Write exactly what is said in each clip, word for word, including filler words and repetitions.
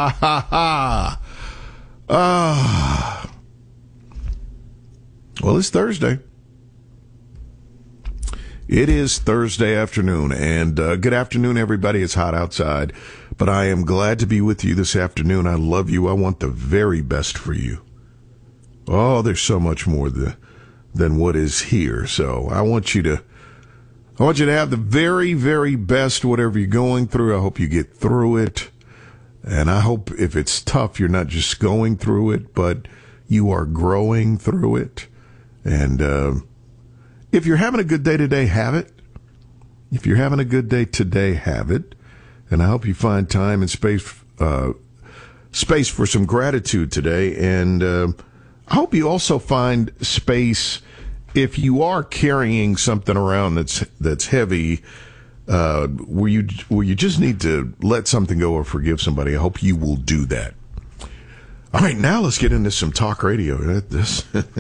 ha, ha, ha. Ah. Well, it's Thursday. It is Thursday afternoon, and uh, good afternoon, everybody. It's hot outside, but I am glad to be with you this afternoon. I love you. I want the very best for you. Oh, there's so much more the, than what is here, so I want you to I want you to have the very, very best, whatever you're going through. I hope you get through it. And I hope if it's tough, you're not just going through it, but you are growing through it. And uh, if you're having a good day today, have it. If you're having a good day today, have it. And I hope you find time and space, uh, space for some gratitude today. And uh, I hope you also find space if you are carrying something around that's that's heavy, uh, where you where you just need to let something go or forgive somebody. I hope you will do that. All right, now let's get into some talk radio. This.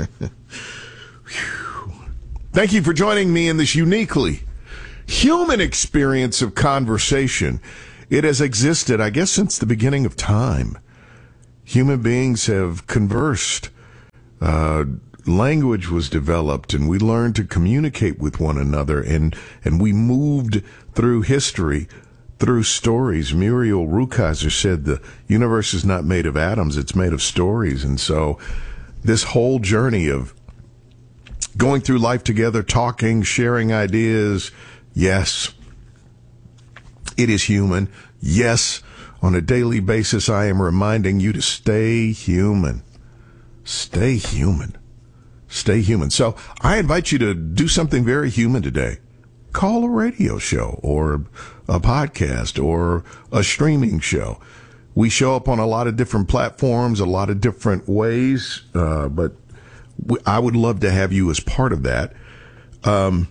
Thank you for joining me in this uniquely human experience of conversation. It has existed, I guess, since the beginning of time. Human beings have conversed. Uh, language was developed, and we learned to communicate with one another, and, and we moved through history, through stories. Muriel Rukeyser said the universe is not made of atoms, it's made of stories. And so this whole journey of going through life together, talking, sharing ideas, yes, it is human. Yes, on a daily basis, I am reminding you to stay human. Stay human. Stay human. So I invite you to do something very human today. Call a radio show or a podcast or a streaming show. We show up on a lot of different platforms, a lot of different ways, uh, but we, I would love to have you as part of that. Um,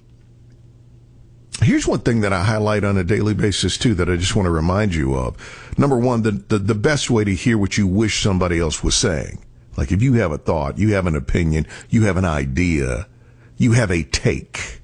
here's one thing that I highlight on a daily basis, too, that I just want to remind you of. Number one, the, the, the best way to hear what you wish somebody else was saying. Like if you have a thought, you have an opinion, you have an idea, you have a take,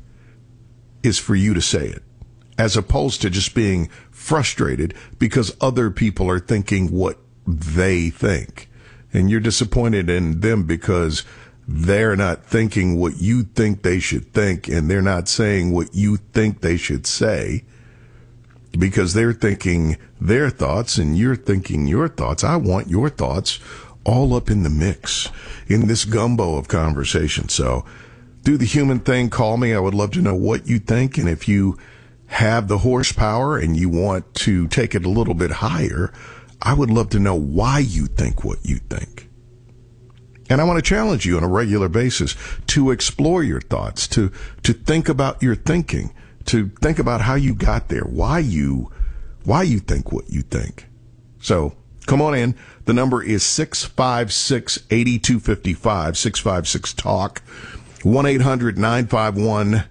is for you to say it, as opposed to just being frustrated because other people are thinking what they think. And you're disappointed in them because they're not thinking what you think they should think, and they're not saying what you think they should say because they're thinking their thoughts and you're thinking your thoughts. I want your thoughts all up in the mix, in this gumbo of conversation. So do the human thing. Call me. I would love to know what you think. And if you have the horsepower and you want to take it a little bit higher, I would love to know why you think what you think. And I want to challenge you on a regular basis to explore your thoughts, to, to think about your thinking, to think about how you got there, why you, why you think what you think. So come on in. The number is six five six, eight two five five, six five six talk, one eight hundred, nine five one,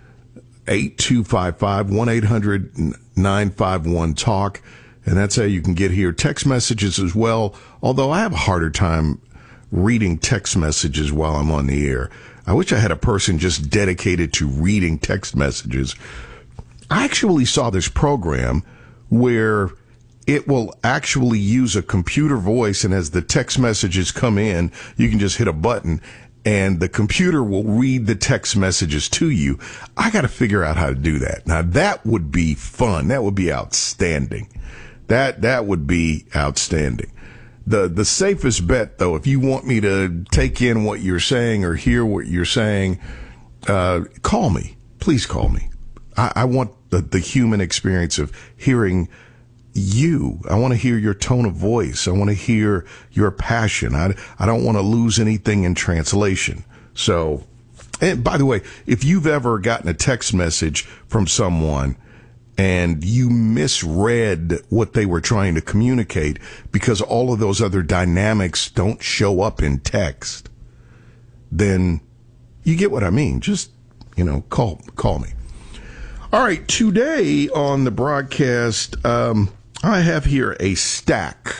eight two five five, one eight hundred, nine five one talk. And that's how you can get here. Text messages as well, although I have a harder time reading text messages while I'm on the air. I wish I had a person just dedicated to reading text messages. I actually saw this program where it will actually use a computer voice, and as the text messages come in, you can just hit a button, and the computer will read the text messages to you. I got to figure out how to do that. Now, that would be fun. That would be outstanding. That that would be outstanding. The the safest bet, though, if you want me to take in what you're saying or hear what you're saying, uh, call me. Please call me. I, I want the, the human experience of hearing you. I want to hear your tone of voice. I want to hear your passion. I, I don't want to lose anything in translation. So, and by the way, if you've ever gotten a text message from someone and you misread what they were trying to communicate because all of those other dynamics don't show up in text, then you get what I mean. Just, you know, call, call me. All right. Today on the broadcast, um, I have here a stack.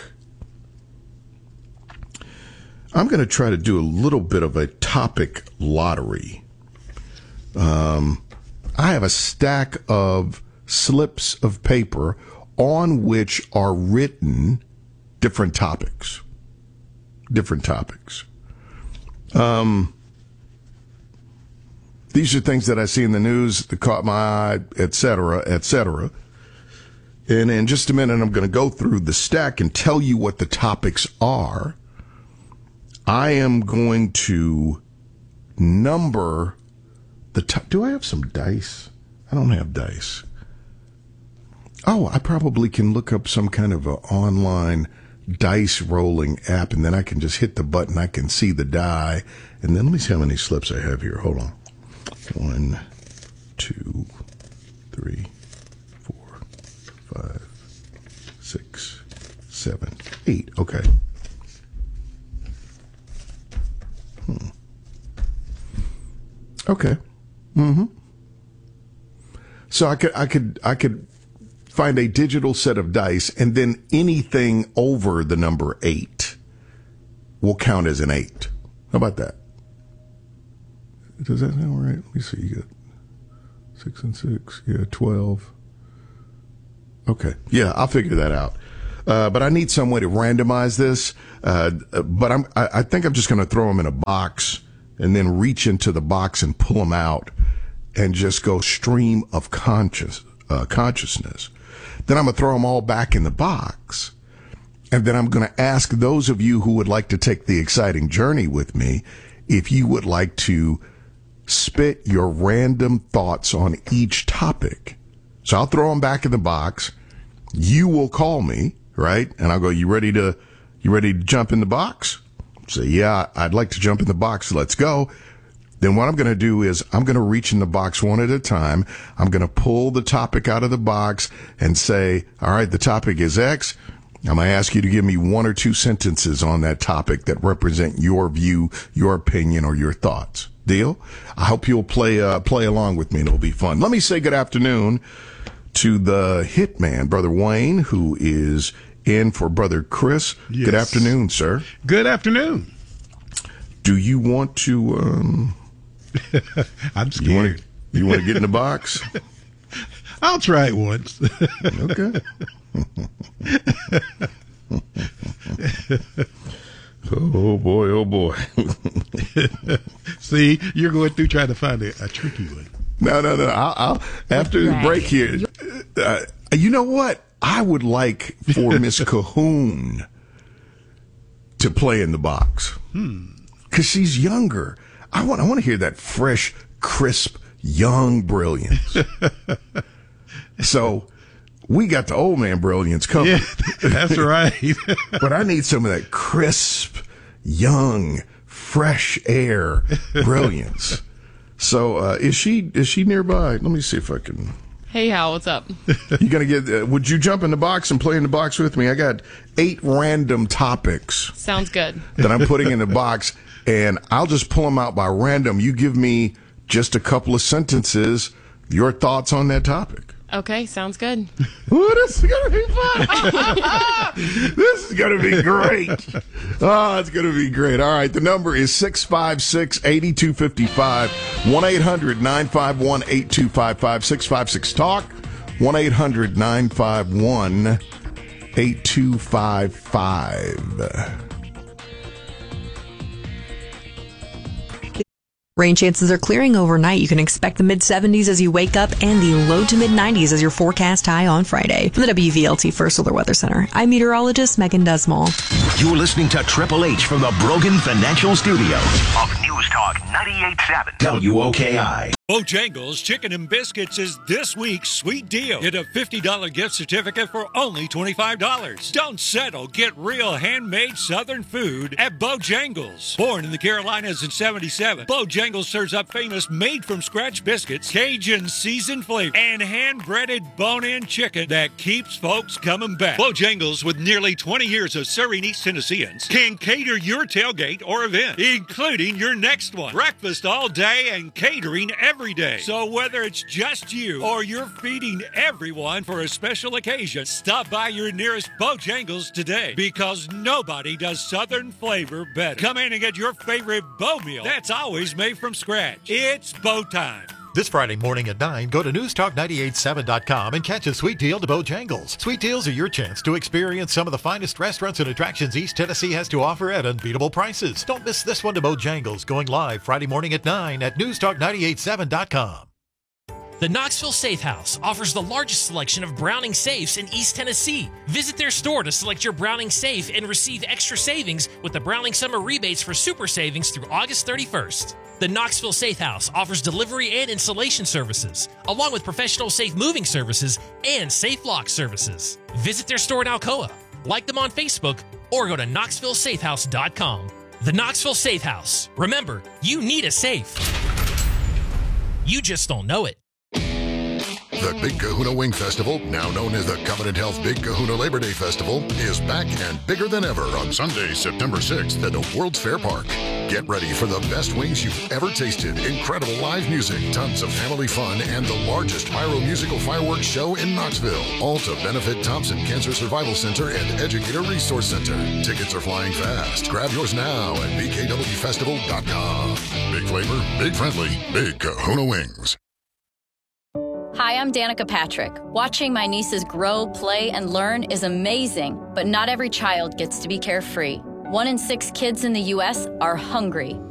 I'm going to try to do a little bit of a topic lottery. Um, I have a stack of slips of paper on which are written different topics. Different topics. Um, these are things that I see in the news that caught my eye, et cetera, et cetera. And in just a minute, I'm going to go through the stack and tell you what the topics are. I am going to number the to- do I have some dice? I don't have dice. Oh, I probably can look up some kind of an online dice rolling app, and then I can just hit the button. I can see the die. And then let me see how many slips I have here. Hold on. One, two, three, four, five, six, seven, eight. Okay. Hmm. Okay. Mm-hmm. So I could, I could, I could find a digital set of dice, and then anything over the number eight will count as an eight. How about that? Does that sound right? Let me see. You got six and six. Yeah, twelve. Okay. Yeah, I'll figure that out. Uh, but I need some way to randomize this. Uh, but I'm, I, I think I'm just going to throw them in a box and then reach into the box and pull them out and just go stream of conscious uh, consciousness. Then I'm going to throw them all back in the box. And then I'm going to ask those of you who would like to take the exciting journey with me if you would like to spit your random thoughts on each topic. So I'll throw them back in the box. You will call me, right? And I'll go, you ready to, you ready to jump in the box? Say, yeah, I'd like to jump in the box. Let's go. Then what I'm going to do is I'm going to reach in the box one at a time. I'm going to pull the topic out of the box and say, all right, the topic is X. I'm going to ask you to give me one or two sentences on that topic that represent your view, your opinion, or your thoughts. Deal? I hope you'll play uh, play along with me, and it'll be fun. Let me say good afternoon to the hitman, Brother Wayne, who is in for Brother Chris. Yes. Good afternoon, sir. Good afternoon. Do you want to... Um, I'm scared. You want to, you want to get in the box? I'll try it once. Okay. Oh, boy, oh, boy. See, you're going through trying to find a, a tricky one. No, no, no. I'll, I'll after the break here, uh, you know what? I would like for Miss Cahoon to play in the box. Hmm. Because she's younger. I want, I want to hear that fresh, crisp, young brilliance. So we got the old man brilliance coming. Yeah, that's right. But I need some of that crisp, young, fresh air brilliance. So uh, is she is she nearby? Let me see if I can. Hey, Hal, what's up? You gonna get? Uh, would you jump in the box and play in the box with me? I got eight random topics. Sounds good. That I'm putting in the box, and I'll just pull them out by random. You give me just a couple of sentences, your thoughts on that topic. Okay, sounds good. Ooh, this is gonna be fun. This is gonna be great. Oh, it's gonna be great. All right, the number is six five six, eight two five five, one eight hundred, nine five one, eight two five five, six five six talk, one eight hundred, nine five one, eight two five five. Rain chances are clearing overnight. You can expect the mid seventies as you wake up and the low to mid nineties as your forecast high on Friday. From the W V L T First Solar Weather Center, I'm meteorologist Megan Desmall. You're listening to Triple H from the Brogan Financial Studio of News Talk ninety-eight point seven W O K I. Bojangles Chicken and Biscuits is this week's sweet deal. Get a fifty dollars gift certificate for only twenty-five dollars. Don't settle. Get real handmade Southern food at Bojangles. Born in the Carolinas in seventy-seven, Bojangles serves up famous made-from-scratch biscuits, Cajun seasoned flavor, and hand-breaded bone-in chicken that keeps folks coming back. Bojangles, with nearly twenty years of serving East Tennesseans, can cater your tailgate or event, including your next one. Breakfast all day and catering every Every day. So whether it's just you or you're feeding everyone for a special occasion, stop by your nearest Bojangles today, because nobody does Southern flavor better. Come in and get your favorite Bo meal that's always made from scratch. It's Bo time. This Friday morning at nine, go to news talk nine eight seven dot com and catch a sweet deal to Bojangles. Sweet deals are your chance to experience some of the finest restaurants and attractions East Tennessee has to offer at unbeatable prices. Don't miss this one to Bojangles, going live Friday morning at nine at news talk nine eight seven dot com. The Knoxville Safe House offers the largest selection of Browning safes in East Tennessee. Visit their store to select your Browning safe and receive extra savings with the Browning Summer Rebates for Super Savings through August thirty-first. The Knoxville Safe House offers delivery and installation services, along with professional safe moving services and safe lock services. Visit their store in Alcoa, like them on Facebook, or go to knoxville safe house dot com. The Knoxville Safe House. Remember, you need a safe. You just don't know it. The Big Kahuna Wing Festival, now known as the Covenant Health Big Kahuna Labor Day Festival, is back and bigger than ever on Sunday, September sixth at the World's Fair Park. Get ready for the best wings you've ever tasted, incredible live music, tons of family fun, and the largest pyro-musical fireworks show in Knoxville. All to benefit Thompson Cancer Survival Center and Educator Resource Center. Tickets are flying fast. Grab yours now at b k w festival dot com. Big flavor, big friendly, Big Kahuna Wings. Hi, I'm Danica Patrick. Watching my nieces grow, play, and learn is amazing, but not every child gets to be carefree. One in six kids in the U S are hungry.